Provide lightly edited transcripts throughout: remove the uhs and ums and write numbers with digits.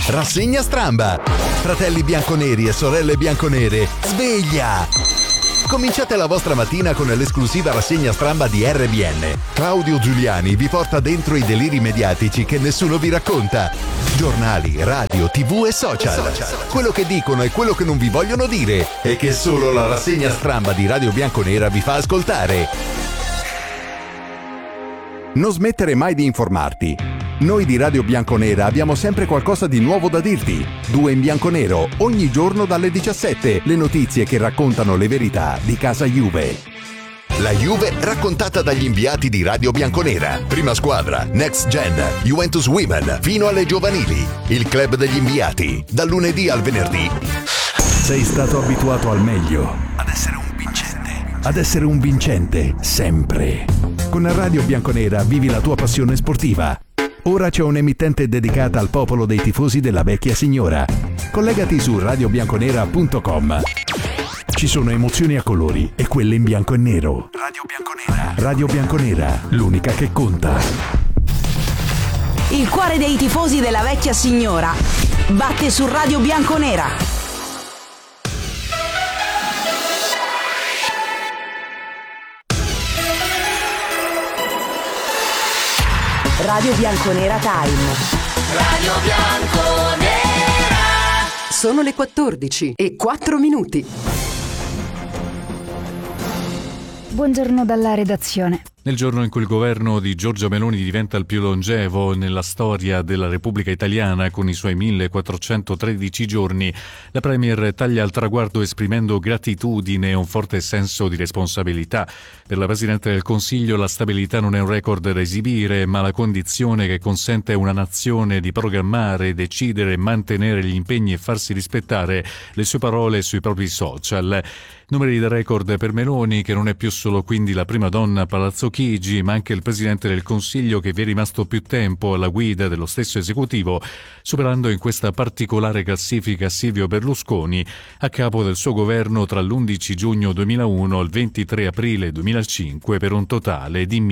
Rassegna stramba! Fratelli bianconeri e sorelle bianconere, sveglia! Cominciate la vostra mattina con l'esclusiva rassegna stramba di RBN. Claudio Giuliani vi porta dentro i deliri mediatici che nessuno vi racconta. Giornali, radio, TV e social. Quello che dicono e quello che non vi vogliono dire e che solo la rassegna stramba di Radio Bianconera vi fa ascoltare. Non smettere mai di informarti. Noi di Radio Bianconera abbiamo sempre qualcosa di nuovo da dirti. 2 in bianconero, ogni giorno dalle 17, le notizie che raccontano le verità di casa Juve. La Juve raccontata dagli inviati di Radio Bianconera. Prima squadra, Next Gen, Juventus Women, fino alle giovanili. Il club degli inviati, dal lunedì al venerdì. Sei stato abituato al meglio. Ad essere un vincente, sempre. Con Radio Bianconera vivi la tua passione sportiva. Ora c'è un'emittente dedicata al popolo dei tifosi della vecchia signora. Collegati su radiobianconera.com. Ci sono emozioni a colori e quelle in bianco e nero. Radio Bianconera. Radio Bianconera, l'unica che conta. Il cuore dei tifosi della vecchia signora batte su Radio Bianconera. Radio Bianconera Time. Radio Bianconera. Sono le 14:04. Buongiorno dalla redazione. Nel giorno in cui il governo di Giorgia Meloni diventa il più longevo nella storia della Repubblica Italiana con i suoi 1413 giorni, la Premier taglia al traguardo esprimendo gratitudine e un forte senso di responsabilità. Per la Presidente del Consiglio la stabilità non è un record da esibire, ma la condizione che consente a una nazione di programmare, decidere, mantenere gli impegni e farsi rispettare. Le sue parole sui propri social. Numeri da record per Meloni, che non è più solo quindi la prima donna a Palazzo Chigi, ma anche il Presidente del Consiglio che vi è rimasto più tempo alla guida dello stesso esecutivo, superando in questa particolare classifica Silvio Berlusconi, a capo del suo governo tra l'11 giugno 2001 e il 23 aprile 2005 per un totale di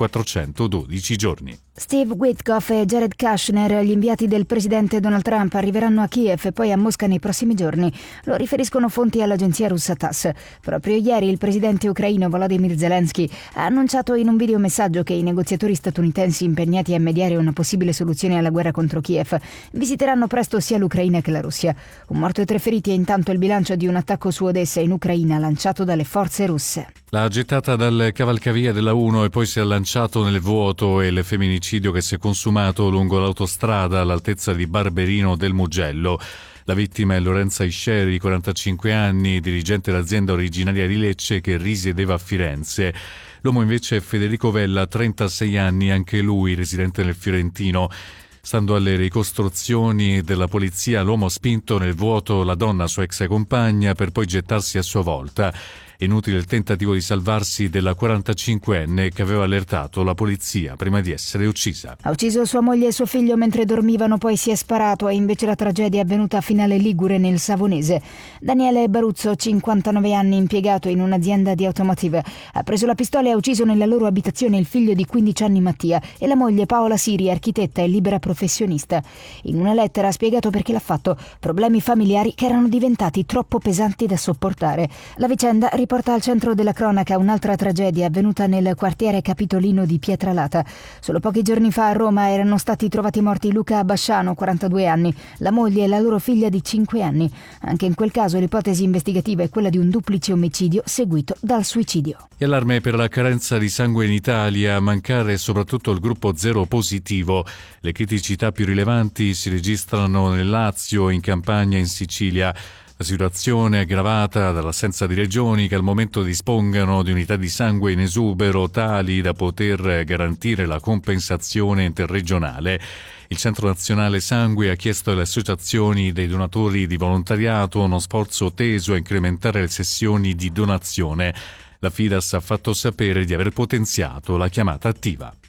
1412 giorni. Steve Witkoff e Jared Kushner, gli inviati del presidente Donald Trump, arriveranno a Kiev e poi a Mosca nei prossimi giorni. Lo riferiscono fonti all'agenzia russa TASS. Proprio ieri il presidente ucraino Volodymyr Zelensky ha annunciato in un videomessaggio che i negoziatori statunitensi impegnati a mediare una possibile soluzione alla guerra contro Kiev visiteranno presto sia l'Ucraina che la Russia. Un morto e 3 feriti è intanto il bilancio di un attacco su Odessa in Ucraina lanciato dalle forze russe. L'ha gettata dal cavalcavia della 1 e poi si è lanciato nel vuoto il femminicidio che si è consumato lungo l'autostrada all'altezza di Barberino del Mugello. La vittima è Lorenza Isceri, 45 anni, dirigente d'azienda originaria di Lecce che risiedeva a Firenze. L'uomo invece è Federico Vella, 36 anni, anche lui residente nel Fiorentino. Stando alle ricostruzioni della polizia, l'uomo ha spinto nel vuoto la donna, sua ex compagna, per poi gettarsi a sua volta. Inutile il tentativo di salvarsi della 45enne che aveva allertato la polizia prima di essere uccisa. Ha ucciso sua moglie e suo figlio mentre dormivano, poi si è sparato e invece la tragedia è avvenuta a Finale Ligure nel Savonese. Daniele Baruzzo, 59 anni, impiegato in un'azienda di automotive, ha preso la pistola e ha ucciso nella loro abitazione il figlio di 15 anni Mattia e la moglie Paola Siri, architetta e libera professionista. In una lettera ha spiegato perché l'ha fatto: problemi familiari che erano diventati troppo pesanti da sopportare. La vicenda riporta al centro della cronaca un'altra tragedia avvenuta nel quartiere capitolino di Pietralata. Solo pochi giorni fa a Roma erano stati trovati morti Luca Basciano, 42 anni, la moglie e la loro figlia di 5 anni. Anche in quel caso l'ipotesi investigativa è quella di un duplice omicidio seguito dal suicidio. E allarme per la carenza di sangue in Italia, a mancare soprattutto il gruppo zero positivo. Le criticità più rilevanti si registrano nel Lazio, in Campania e in Sicilia. La situazione è aggravata dall'assenza di regioni che al momento dispongano di unità di sangue in esubero tali da poter garantire la compensazione interregionale. Il Centro Nazionale Sangue ha chiesto alle associazioni dei donatori di volontariato uno sforzo teso a incrementare le sessioni di donazione. La Fidas ha fatto sapere di aver potenziato la chiamata attiva.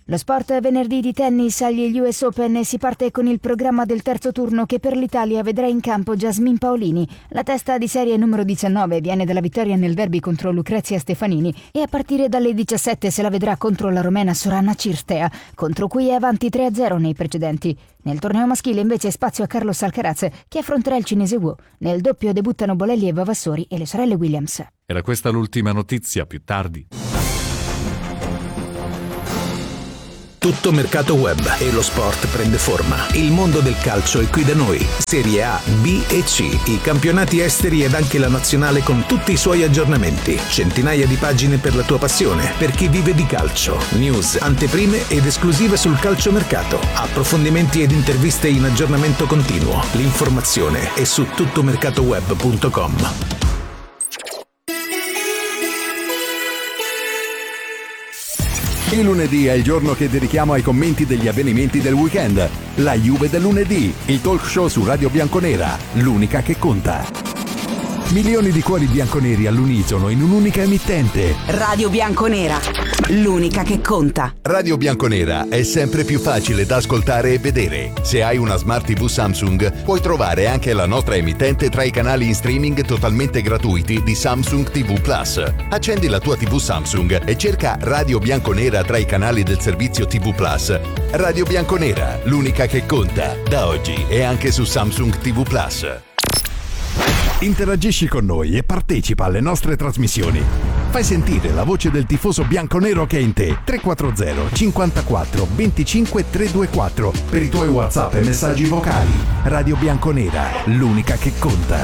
Lo sport venerdì di tennis agli US Open e si parte con il programma del terzo turno che per l'Italia vedrà in campo Jasmine Paolini. La testa di serie numero 19 viene dalla vittoria nel derby contro Lucrezia Stefanini e a partire dalle 17 se la vedrà contro la romena Sorana Cirstea, contro cui è avanti 3-0 nei precedenti. Nel torneo maschile invece spazio a Carlos Alcaraz che affronterà il cinese Wu. Nel doppio debuttano Bolelli e Vavassori e le sorelle Williams. Era questa l'ultima notizia, più tardi. Tutto mercato web e lo sport prende forma. Il mondo del calcio è qui da noi. Serie A, B e C, i campionati esteri ed anche la nazionale con tutti i suoi aggiornamenti. Centinaia di pagine per la tua passione, per chi vive di calcio. News, anteprime ed esclusive sul calciomercato. Approfondimenti ed interviste in aggiornamento continuo. L'informazione è su tuttomercatoweb.com. Il lunedì è il giorno che dedichiamo ai commenti degli avvenimenti del weekend. La Juve del lunedì, il talk show su Radio Bianconera, l'unica che conta. Milioni di cuori bianconeri all'unisono in un'unica emittente. Radio Bianconera, l'unica che conta. Radio Bianconera è sempre più facile da ascoltare e vedere. Se hai una Smart TV Samsung, puoi trovare anche la nostra emittente tra i canali in streaming totalmente gratuiti di Samsung TV Plus. Accendi la tua TV Samsung e cerca Radio Bianconera tra i canali del servizio TV Plus. Radio Bianconera, l'unica che conta. Da oggi è anche su Samsung TV Plus. Interagisci con noi e partecipa alle nostre trasmissioni. Fai sentire la voce del tifoso bianconero che è in te. 340 54 25 324 per i tuoi WhatsApp e messaggi vocali. Radio Bianconera, l'unica che conta.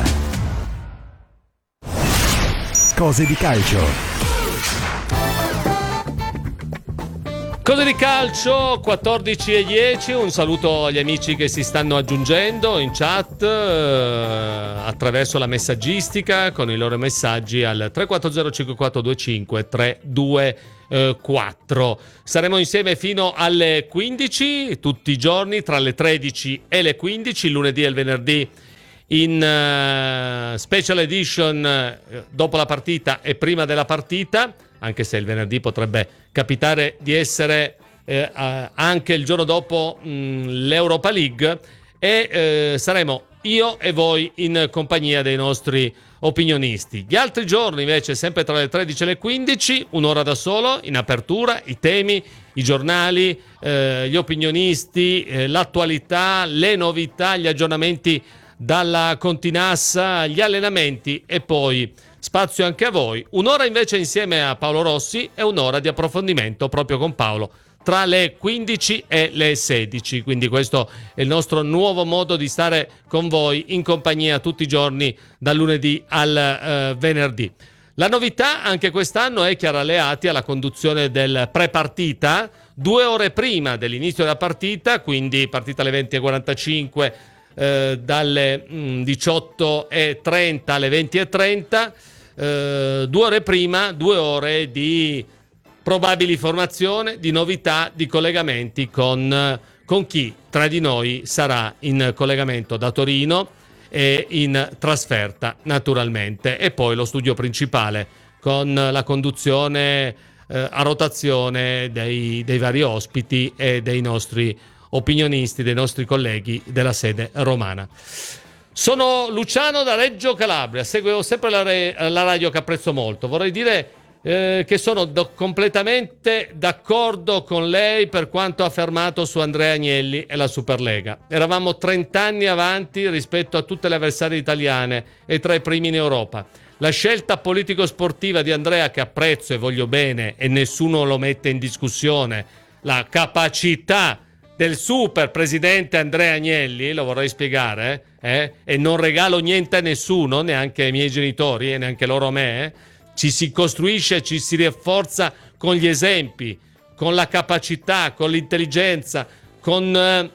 Cose di calcio. Cose di calcio, 14:10, un saluto agli amici che si stanno aggiungendo in chat attraverso la messaggistica con i loro messaggi al 340 5425 324. Saremo insieme fino alle 15 tutti i giorni tra le 13 e le 15, il lunedì e il venerdì in special edition dopo la partita e prima della partita, anche se il venerdì potrebbe capitare di essere anche il giorno dopo l'Europa League e saremo io e voi in compagnia dei nostri opinionisti. Gli altri giorni invece sempre tra le 13 e le 15, un'ora da solo in apertura, i temi, i giornali, gli opinionisti, l'attualità, le novità, gli aggiornamenti dalla Continassa, gli allenamenti e poi spazio anche a voi. Un'ora invece insieme a Paolo Rossi e un'ora di approfondimento proprio con Paolo tra le 15 e le 16. Quindi questo è il nostro nuovo modo di stare con voi in compagnia tutti i giorni dal lunedì al venerdì. La novità anche quest'anno è Chiara Leati alla conduzione del pre-partita 2 ore prima dell'inizio della partita, quindi partita alle 20:45 dalle 18:30 alle 20:30. 2 ore prima, 2 ore di probabili formazione, di novità, di collegamenti con chi tra di noi sarà in collegamento da Torino e in trasferta naturalmente, e poi lo studio principale con la conduzione a rotazione dei vari ospiti e dei nostri opinionisti, dei nostri colleghi della sede romana. Sono Luciano da Reggio Calabria, seguo sempre la radio che apprezzo molto. Vorrei dire che sono completamente d'accordo con lei per quanto affermato su Andrea Agnelli e la Superlega. Eravamo 30 anni avanti rispetto a tutte le avversarie italiane e tra i primi in Europa. La scelta politico-sportiva di Andrea, che apprezzo e voglio bene e nessuno lo mette in discussione, la capacità del super presidente Andrea Agnelli, lo vorrei spiegare, e non regalo niente a nessuno, neanche ai miei genitori e neanche loro a me, ci si costruisce, ci si rafforza con gli esempi, con la capacità, con l'intelligenza, con la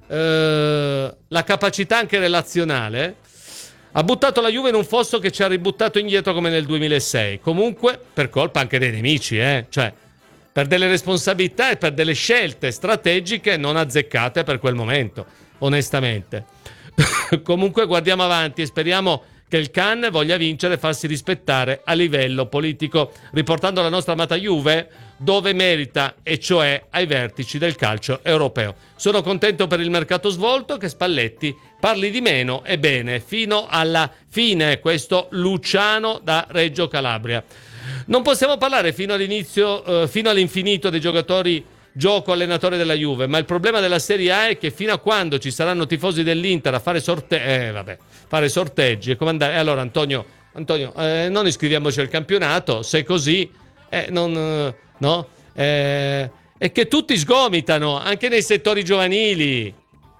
capacità anche relazionale. Ha buttato la Juve in un fosso che ci ha ributtato indietro come nel 2006, comunque per colpa anche dei nemici, cioè per delle responsabilità e per delle scelte strategiche non azzeccate per quel momento, onestamente. Comunque guardiamo avanti e speriamo che il Can voglia vincere e farsi rispettare a livello politico, riportando la nostra amata Juve dove merita, e cioè ai vertici del calcio europeo. Sono contento per il mercato svolto, che Spalletti parli di meno e bene fino alla fine. Questo Luciano da Reggio Calabria. Non possiamo parlare fino all'infinito dei giocatori gioco allenatori della Juve, ma il problema della Serie A è che fino a quando ci saranno tifosi dell'Inter a fare fare sorteggi, e come andare? Allora Antonio, non iscriviamoci al campionato, se così è che tutti sgomitano anche nei settori giovanili.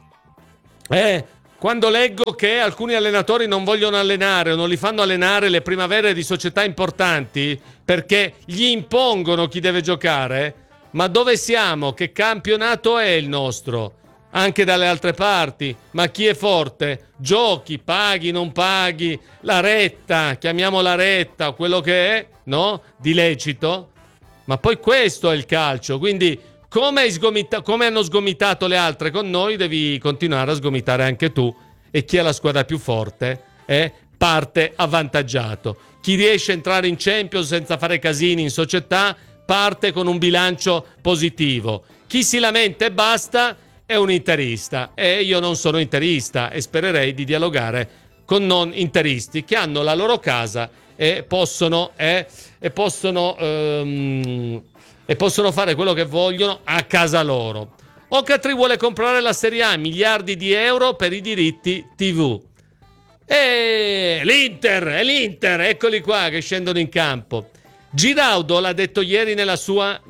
Quando leggo che alcuni allenatori non vogliono allenare o non li fanno allenare le primavere di società importanti perché gli impongono chi deve giocare, ma dove siamo? Che campionato è il nostro? Anche dalle altre parti. Ma chi è forte? Giochi, paghi, non paghi, la retta, chiamiamola retta, quello che è, no? Di lecito. Ma poi questo è il calcio, quindi come hanno sgomitato le altre con noi, devi continuare a sgomitare anche tu, e chi è la squadra più forte parte avvantaggiato. Chi riesce a entrare in Champions senza fare casini in società parte con un bilancio positivo. Chi si lamenta e basta è un interista, e io non sono interista e spererei di dialogare con non interisti che hanno la loro casa e possono fare quello che vogliono a casa loro. Ocatri vuole comprare la Serie A, miliardi di euro per i diritti TV. E l'Inter, eccoli qua che scendono in campo. Giraudo l'ha detto ieri nella sua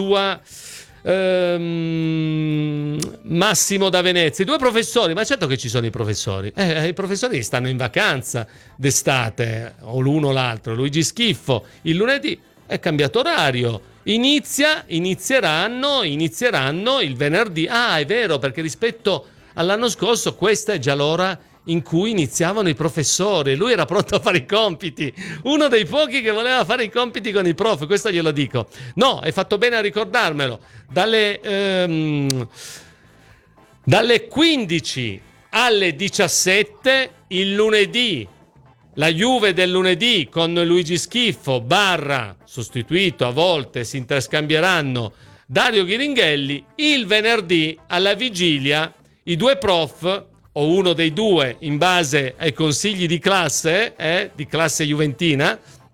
Massimo da Venezia. I due professori, ma certo che ci sono i professori. I professori stanno in vacanza d'estate, o l'uno o l'altro. Luigi Schiffo il lunedì è cambiato orario. Inizieranno il venerdì. Ah, è vero, perché rispetto all'anno scorso questa è già l'ora in cui iniziavano i professori. Lui era pronto a fare i compiti, uno dei pochi che voleva fare i compiti con i prof, questo glielo dico. No, hai fatto bene a ricordarmelo. Dalle 15 alle 17 il lunedì, la Juve del lunedì con Luigi Schiffo sostituito, a volte si interscambieranno, Dario Ghiringhelli. Il venerdì alla vigilia i due prof, o uno dei due in base ai consigli di classe juventina,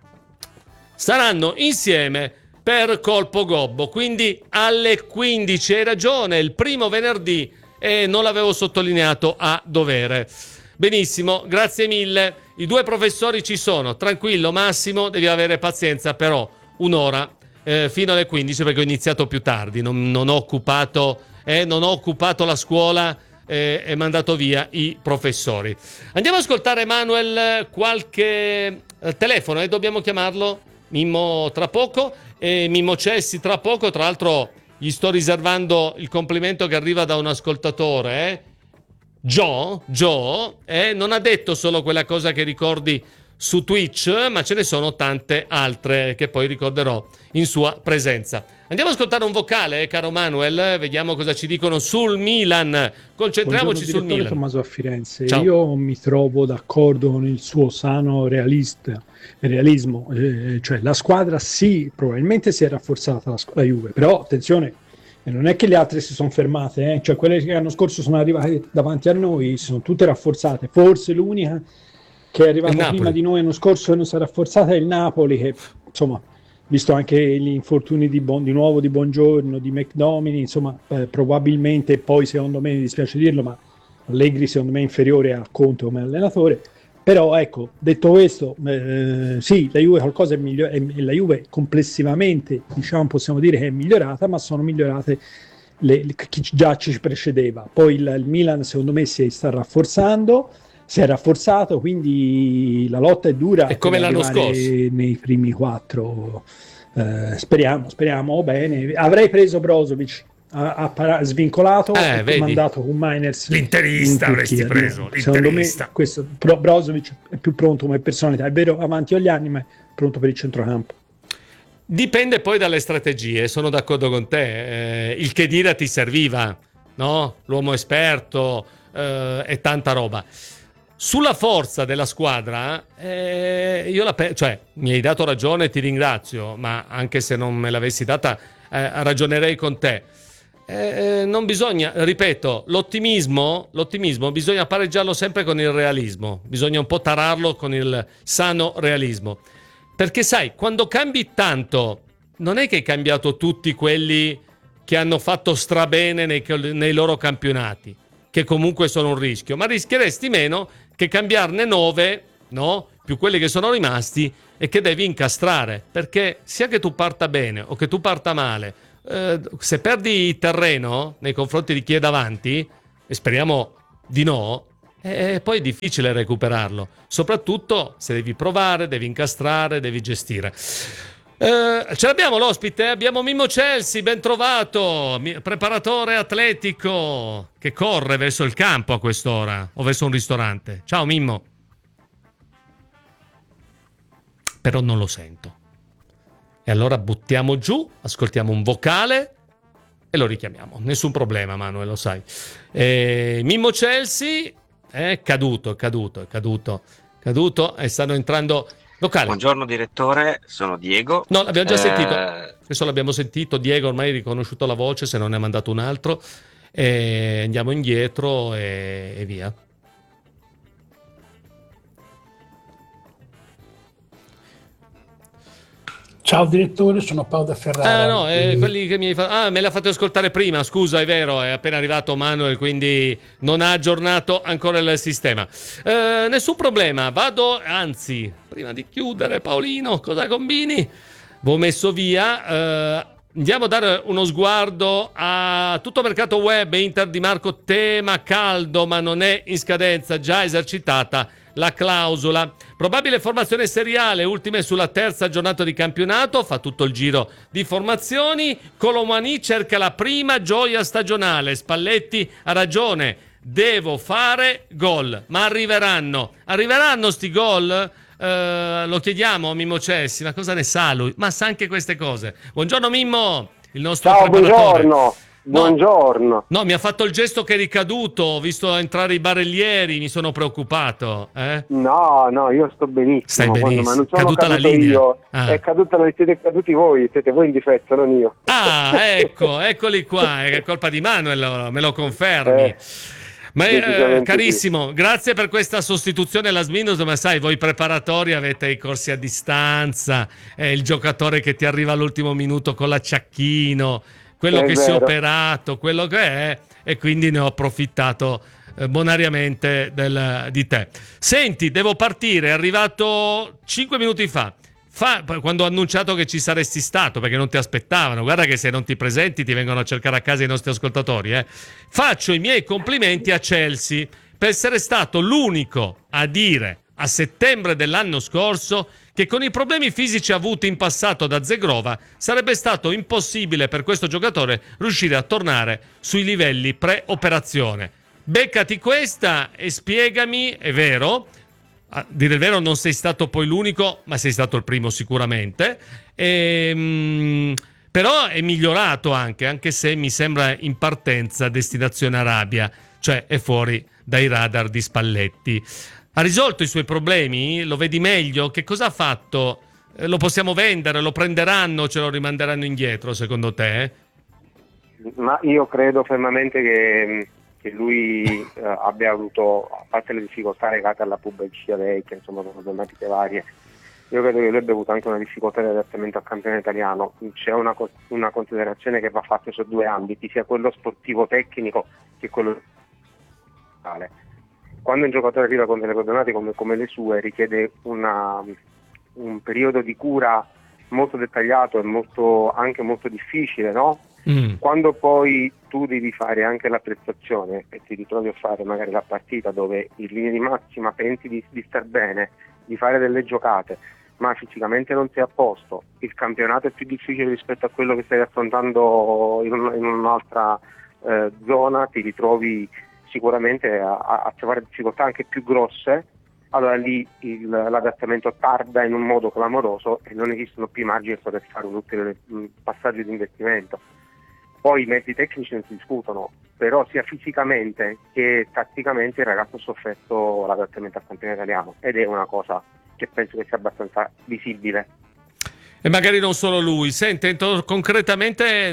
saranno insieme per colpo gobbo. Quindi alle 15, hai ragione, il primo venerdì, e non l'avevo sottolineato a dovere. Benissimo, grazie mille. I due professori ci sono, tranquillo Massimo, devi avere pazienza, però un'ora fino alle 15, perché ho iniziato più tardi, non ho occupato la scuola e mandato via i professori. Andiamo ad ascoltare Manuel, qualche telefono, dobbiamo chiamarlo Mimmo tra poco, Mimmo Cessi tra poco. Tra l'altro gli sto riservando il complimento che arriva da un ascoltatore, Joe, non ha detto solo quella cosa che ricordi su Twitch, ma ce ne sono tante altre che poi ricorderò in sua presenza. Andiamo ad ascoltare un vocale, caro Manuel, vediamo cosa ci dicono sul Milan. Concentriamoci sul Milan. Tommaso a Firenze. Ciao. Io mi trovo d'accordo con il suo sano realismo, cioè la squadra sì, probabilmente si è rafforzata la Juve, però attenzione, non è che le altre si sono fermate, cioè quelle che l'anno scorso sono arrivate davanti a noi sono tutte rafforzate. Forse l'unica che è arrivata prima di noi l'anno scorso e non si è rafforzata è il Napoli, che insomma, visto anche gli infortuni di nuovo di Buongiorno, di McDominay, insomma, probabilmente, poi secondo me, mi dispiace dirlo, ma Allegri secondo me è inferiore a Conte come allenatore. Però ecco, detto questo, sì, la Juve qualcosa è migliore, la Juve complessivamente, diciamo, possiamo dire che è migliorata, ma sono migliorate chi già ci precedeva. Poi il Milan secondo me si è rafforzato, quindi la lotta è dura. È come l'anno scorso nei primi 4. Speriamo bene. Avrei preso Brozovic, svincolato, mandato con Miners. L'interista avresti preso. Secondo me questo Brozovic è più pronto come personalità, è vero, avanti agli anni, ma è pronto per il centrocampo. Dipende poi dalle strategie, sono d'accordo con te. Il Khedira ti serviva, no? L'uomo esperto e tanta roba. sulla forza della squadra, cioè mi hai dato ragione, ti ringrazio, ma anche se non me l'avessi data ragionerei con te. Non bisogna, ripeto, l'ottimismo bisogna pareggiarlo sempre con il realismo, bisogna un po' tararlo con il sano realismo, perché sai, quando cambi tanto, non è che hai cambiato tutti quelli che hanno fatto strabene nei loro campionati, che comunque sono un rischio, ma rischieresti meno che cambiarne 9, no? Più quelli che sono rimasti e che devi incastrare, perché sia che tu parta bene o che tu parta male, se perdi terreno nei confronti di chi è davanti, e speriamo di no, poi è difficile recuperarlo, soprattutto se devi provare, devi incastrare, devi gestire. Ce l'abbiamo l'ospite, abbiamo Mimmo Celsi, ben trovato, preparatore atletico che corre verso il campo a quest'ora o verso un ristorante. Ciao Mimmo. Però non lo sento. E allora buttiamo giù, ascoltiamo un vocale e lo richiamiamo. Nessun problema, Manuel, lo sai. Mimmo Celsi è caduto e stanno entrando vocali. Buongiorno direttore, sono Diego. No, l'abbiamo già sentito. Questo l'abbiamo sentito. Diego ormai ha riconosciuto la voce, se non ne ha mandato un altro. Andiamo indietro e via. Ciao direttore, sono Paolo Ferrara. No, quelli che mi hai fatto. Me l'ha fatto ascoltare prima, scusa, è vero, è appena arrivato Manuel, quindi non ha aggiornato ancora il sistema. Nessun problema, anzi, prima di chiudere, Paolino, cosa combini? V'ho messo via. Andiamo a dare uno sguardo a tutto mercato web. Inter di Marco, tema caldo, ma non è in scadenza, già esercitata la clausola. Probabile formazione seriale, ultime sulla terza giornata di campionato, fa tutto il giro di formazioni. Colomani cerca la prima gioia stagionale. Spalletti ha ragione, devo fare gol, ma arriveranno sti gol? Lo chiediamo a Mimmo Celsi, ma cosa ne sa lui? Ma sa anche queste cose. Buongiorno Mimmo, il nostro preparatore. Buongiorno. No, mi ha fatto il gesto che è ricaduto, ho visto entrare i barellieri, mi sono preoccupato. No, io sto benissimo. Stai benissimo. Ma non sono caduta la linea. Io. Siete caduti voi, siete voi in difetto, non io. Eccoli qua, è colpa di Manuel, me lo confermi. Ma carissimo, sì. Grazie per questa sostituzione last minute, ma sai, voi preparatori avete i corsi a distanza, il giocatore che ti arriva all'ultimo minuto con l'acciacchino, quello che si è operato, quello che è, e quindi ne ho approfittato bonariamente di te. Senti, devo partire, è arrivato 5 minuti fa, quando ho annunciato che ci saresti stato, perché non ti aspettavano. Guarda che se non ti presenti ti vengono a cercare a casa i nostri ascoltatori. Faccio i miei complimenti a Celsi per essere stato l'unico a dire a settembre dell'anno scorso che con i problemi fisici avuti in passato da Zegrova sarebbe stato impossibile per questo giocatore riuscire a tornare sui livelli pre-operazione. Beccati questa e spiegami, è vero, a dire il vero non sei stato poi l'unico, ma sei stato il primo sicuramente, però è migliorato anche se mi sembra in partenza destinazione Arabia, cioè è fuori dai radar di Spalletti. Ha risolto i suoi problemi? Lo vedi meglio? Che cosa ha fatto? Lo possiamo vendere? Lo prenderanno? Ce lo rimanderanno indietro secondo te? Ma io credo fermamente che lui abbia avuto, a parte le difficoltà legate alla pubblicità vecchia, insomma, problematiche varie, io credo che lui abbia avuto anche una difficoltà di adattamento al campione italiano. C'è una considerazione che va fatta su due ambiti, sia quello sportivo tecnico che quello sociale. Quando un giocatore arriva con delle problematiche come le sue, richiede un periodo di cura molto dettagliato e anche molto difficile, no? Quando poi tu devi fare anche la prestazione e ti ritrovi a fare magari la partita dove in linea di massima pensi di star bene, di fare delle giocate, ma fisicamente non sei a posto, il campionato è più difficile rispetto a quello che stai affrontando in un'altra zona, ti ritrovi sicuramente a trovare difficoltà anche più grosse, allora lì l'adattamento tarda in un modo clamoroso e non esistono più margini per poter fare un ulteriore passaggio di investimento. Poi i mezzi tecnici non si discutono, però sia fisicamente che tatticamente il ragazzo ha sofferto l'adattamento al campione italiano, ed è una cosa che penso che sia abbastanza visibile. E magari non solo lui. Senti, entro concretamente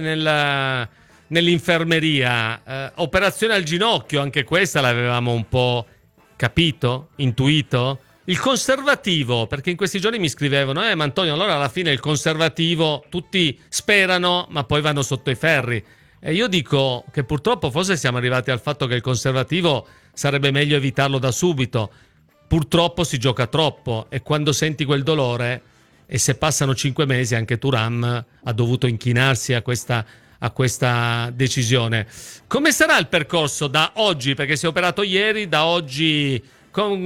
nell'infermeria, operazione al ginocchio, anche questa l'avevamo un po' capito, intuito. Il conservativo, perché in questi giorni mi scrivevano, ma Antonio, allora alla fine il conservativo tutti sperano, ma poi vanno sotto i ferri. E io dico che purtroppo forse siamo arrivati al fatto che il conservativo sarebbe meglio evitarlo da subito. Purtroppo si gioca troppo, e quando senti quel dolore, e se passano 5 mesi, anche Thuram ha dovuto inchinarsi a questa decisione. Come sarà il percorso da oggi? Perché si è operato ieri, da oggi